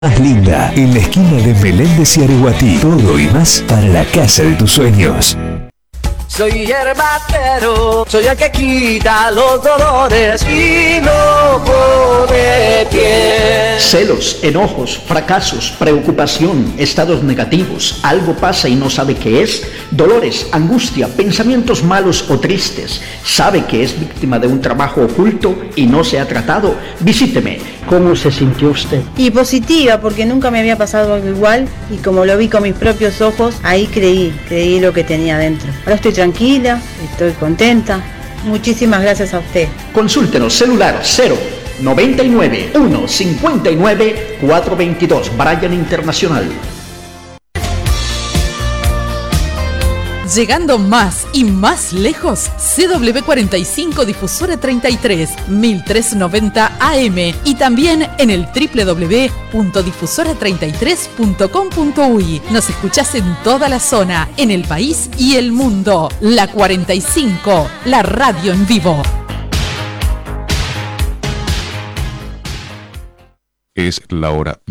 Más linda, en la esquina de Meléndez y Areguatí. Todo y más para la casa de tus sueños. Soy herbatero, soy el que quita los dolores y no pone pie. Celos, enojos, fracasos, preocupación, estados negativos, algo pasa y no sabe qué es, dolores, angustia, pensamientos malos o tristes, sabe que es víctima de un trabajo oculto y no se ha tratado. Visíteme. ¿Cómo se sintió usted? Y positiva, porque nunca me había pasado algo igual y como lo vi con mis propios ojos, ahí creí lo que tenía dentro. Ahora estoy tranquila, estoy contenta. Muchísimas gracias a usted. Consúltenos, celular 099 159 422, Bryan Internacional. Llegando más y más lejos, CW45 Difusora 33, 1390 AM y también en el www.difusora33.com.uy. Nos escuchás en toda la zona, en el país y el mundo. La 45, la radio en vivo. Es la hora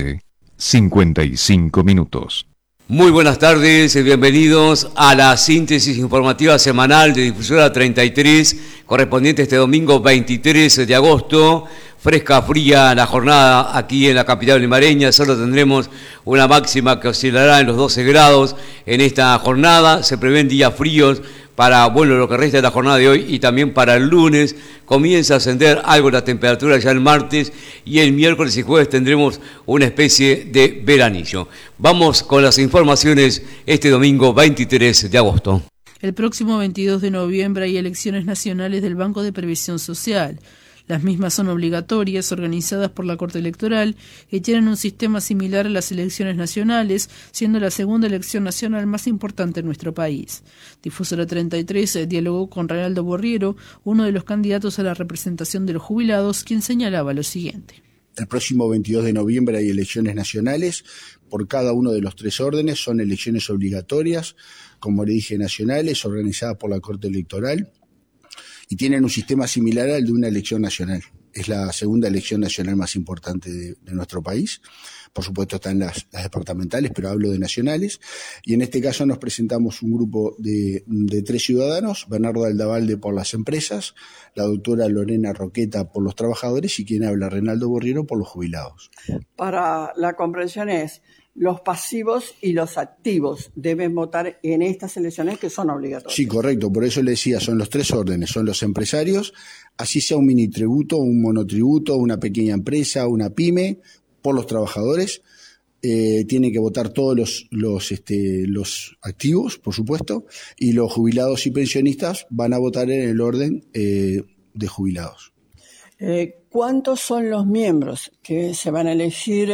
12:55. Muy buenas tardes, bienvenidos a la síntesis informativa semanal de Difusora 33, correspondiente este domingo 23 de agosto. Fresca, fría la jornada aquí en la capital limareña, solo tendremos una máxima que oscilará en los 12 grados en esta jornada. Se prevén días fríos para, lo que resta de la jornada de hoy y también para el lunes. Comienza a ascender algo la temperatura ya el martes y el miércoles y jueves tendremos una especie de veranillo. Vamos con las informaciones este domingo 23 de agosto. El próximo 22 de noviembre hay elecciones nacionales del Banco de Previsión Social. Las mismas son obligatorias, organizadas por la Corte Electoral y tienen un sistema similar a las elecciones nacionales, siendo la segunda elección nacional más importante en nuestro país. Difusora 33 dialogó con Reinaldo Borriero, uno de los candidatos a la representación de los jubilados, quien señalaba lo siguiente. El próximo 22 de noviembre hay elecciones nacionales por cada uno de los tres órdenes, son elecciones obligatorias, como le dije, nacionales, organizadas por la Corte Electoral. Y tienen un sistema similar al de una elección nacional. Es la segunda elección nacional más importante de nuestro país. Por supuesto están las departamentales, pero hablo de nacionales. Y en este caso nos presentamos un grupo de 3 ciudadanos, Bernardo Aldavalde por las empresas, la doctora Lorena Roqueta por los trabajadores y quien habla, Reinaldo Borriero, por los jubilados. Para la comprensión es, los pasivos y los activos deben votar en estas elecciones que son obligatorias. Sí, correcto, por eso le decía, son los 3 órdenes, son los empresarios, así sea un minitributo, un monotributo, una pequeña empresa, una pyme, por los trabajadores, tienen que votar todos los activos, por supuesto, y los jubilados y pensionistas van a votar en el orden de jubilados. ¿Cuántos son los miembros que se van a elegir,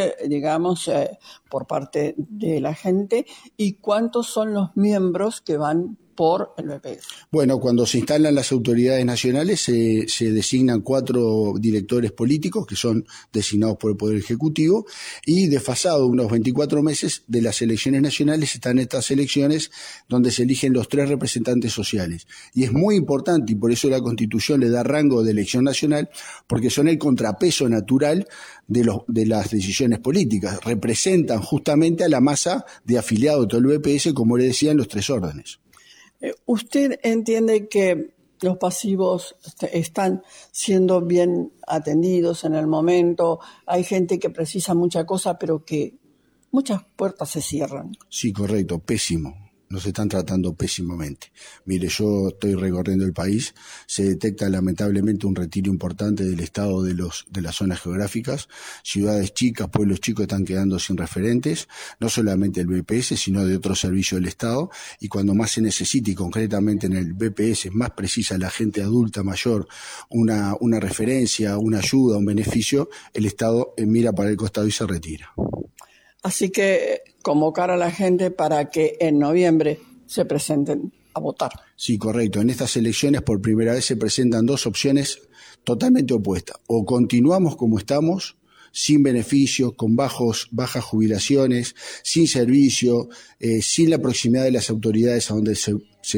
por parte de la gente? ¿Y cuántos son los miembros que van por el BPS? Bueno, cuando se instalan las autoridades nacionales se designan 4 directores políticos que son designados por el Poder Ejecutivo y desfasado unos 24 meses de las elecciones nacionales están estas elecciones donde se eligen los 3 representantes sociales. Y es muy importante y por eso la Constitución le da rango de elección nacional porque son el contrapeso natural de las decisiones políticas. Representan justamente a la masa de afiliados de todo el BPS, como le decían, los 3 órdenes. ¿Usted entiende que los pasivos están siendo bien atendidos en el momento? Hay gente que precisa mucha cosa, pero que muchas puertas se cierran. Sí, correcto, pésimo. Nos están tratando pésimamente. Mire, yo estoy recorriendo el país, se detecta lamentablemente un retiro importante del Estado de las zonas geográficas, ciudades chicas, pueblos chicos están quedando sin referentes, no solamente el BPS, sino de otros servicios del Estado, y cuando más se necesita, y concretamente en el BPS es más precisa la gente adulta mayor, una referencia, una ayuda, un beneficio, el Estado mira para el costado y se retira. Así que convocar a la gente para que en noviembre se presenten a votar. Sí, correcto. En estas elecciones por primera vez se presentan 2 opciones totalmente opuestas. O continuamos como estamos, sin beneficios, con bajas jubilaciones, sin servicio, sin la proximidad de las autoridades a donde se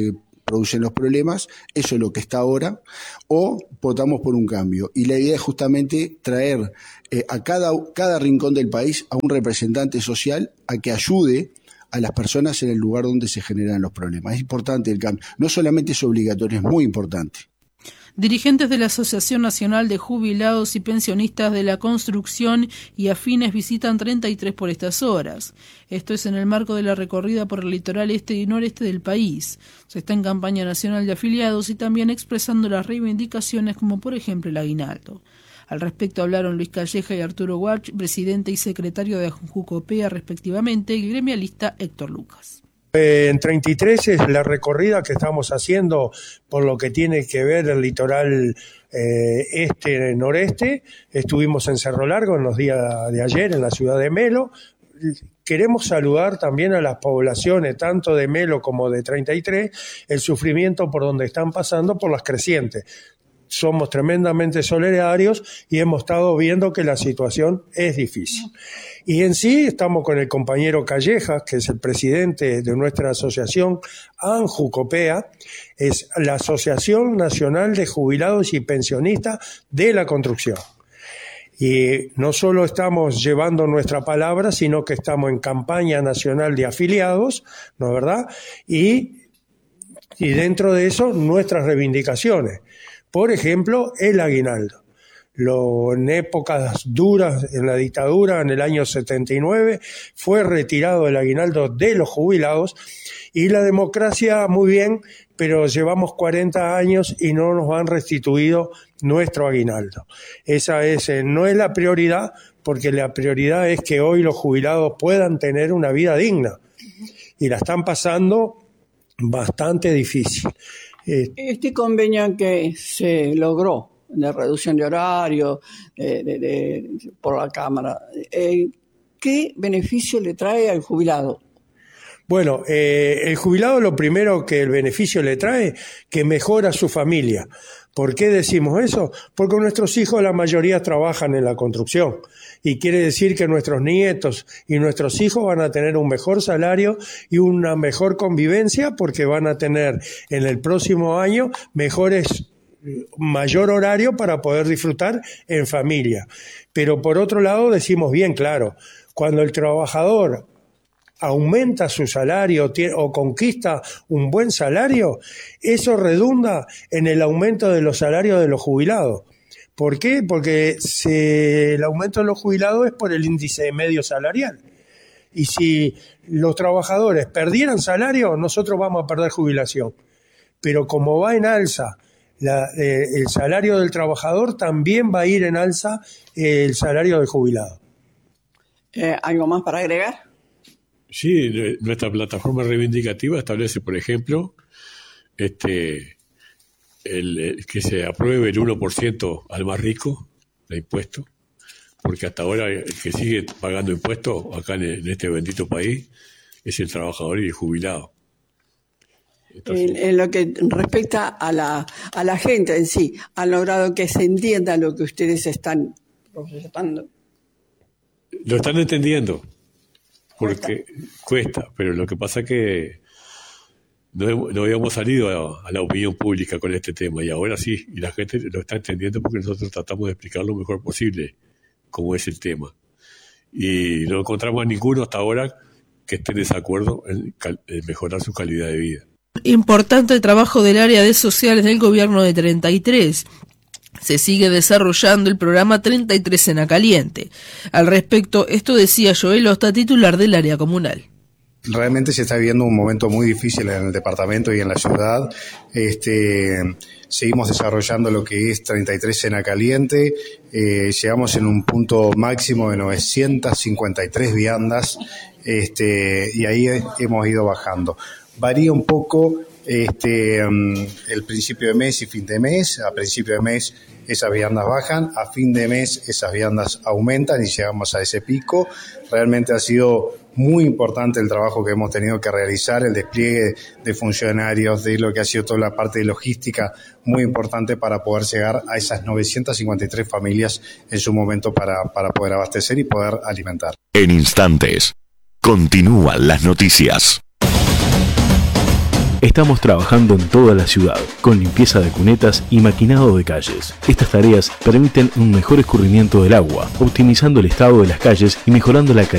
producen los problemas, eso es lo que está ahora, o votamos por un cambio. Y la idea es justamente traer a cada rincón del país a un representante social a que ayude a las personas en el lugar donde se generan los problemas. Es importante el cambio. No solamente es obligatorio, es muy importante. Dirigentes de la Asociación Nacional de Jubilados y Pensionistas de la Construcción y afines visitan 33 por estas horas. Esto es en el marco de la recorrida por el litoral este y noreste del país. Se está en campaña nacional de afiliados y también expresando las reivindicaciones como por ejemplo el aguinaldo. Al respecto hablaron Luis Calleja y Arturo Walsh, presidente y secretario de Jucopea respectivamente, y gremialista Héctor Lucas. En 33 es la recorrida que estamos haciendo por lo que tiene que ver el litoral este-noreste. Estuvimos en Cerro Largo en los días de ayer en la ciudad de Melo. Queremos saludar también a las poblaciones, tanto de Melo como de 33, el sufrimiento por donde están pasando por las crecientes. Somos tremendamente solidarios y hemos estado viendo que la situación es difícil. Y en sí estamos con el compañero Callejas, que es el presidente de nuestra asociación ANJUCOPEA, es la Asociación Nacional de Jubilados y Pensionistas de la Construcción. Y no solo estamos llevando nuestra palabra, sino que estamos en campaña nacional de afiliados, ¿no es verdad? Y dentro de eso nuestras reivindicaciones. Por ejemplo, el aguinaldo. En épocas duras, en la dictadura, en el año 79, fue retirado el aguinaldo de los jubilados y la democracia muy bien, pero llevamos 40 años y no nos han restituido nuestro aguinaldo. Esa no es la prioridad, porque la prioridad es que hoy los jubilados puedan tener una vida digna y la están pasando bastante difícil. Este convenio que se logró de reducción de horario por la Cámara, ¿qué beneficio le trae al jubilado? Bueno, el jubilado lo primero que el beneficio le trae, que mejora su familia. ¿Por qué decimos eso? Porque nuestros hijos, la mayoría trabajan en la construcción. Y quiere decir que nuestros nietos y nuestros hijos van a tener un mejor salario y una mejor convivencia porque van a tener en el próximo año mayor horario para poder disfrutar en familia. Pero por otro lado decimos bien claro, cuando el trabajador aumenta su salario o conquista un buen salario, eso redunda en el aumento de los salarios de los jubilados. ¿Por qué? Porque el aumento de los jubilados es por el índice medio salarial. Y si los trabajadores perdieran salario, nosotros vamos a perder jubilación. Pero como va en alza el salario del trabajador, también va a ir en alza el salario del jubilado. ¿Algo más para agregar? Sí, nuestra plataforma reivindicativa establece, por ejemplo, que se apruebe el 1% al más rico de impuestos, porque hasta ahora el que sigue pagando impuestos acá en este bendito país es el trabajador y el jubilado. Entonces, en lo que respecta a la gente en sí, ¿han logrado que se entienda lo que ustedes están procesando? Lo están entendiendo, porque cuesta, pero lo que pasa es que no habíamos salido a la opinión pública con este tema y ahora sí, y la gente lo está entendiendo porque nosotros tratamos de explicar lo mejor posible cómo es el tema. Y no encontramos a ninguno hasta ahora que esté en desacuerdo en mejorar su calidad de vida. Importante el trabajo del área de sociales del gobierno de 33. Se sigue desarrollando el programa 33 Cena Caliente. Al respecto, esto decía Joel Osta, titular del área comunal. Realmente se está viviendo un momento muy difícil en el departamento y en la ciudad. Seguimos desarrollando lo que es 33 Cena Caliente. Llegamos en un punto máximo de 953 viandas y ahí hemos ido bajando. Varía un poco el principio de mes y fin de mes. A principio de mes esas viandas bajan, a fin de mes esas viandas aumentan y llegamos a ese pico. Realmente ha sido muy importante el trabajo que hemos tenido que realizar, el despliegue de funcionarios, de lo que ha sido toda la parte de logística, muy importante para poder llegar a esas 953 familias en su momento para poder abastecer y poder alimentar. En instantes, continúan las noticias. Estamos trabajando en toda la ciudad, con limpieza de cunetas y maquinado de calles. Estas tareas permiten un mejor escurrimiento del agua, optimizando el estado de las calles y mejorando la calidad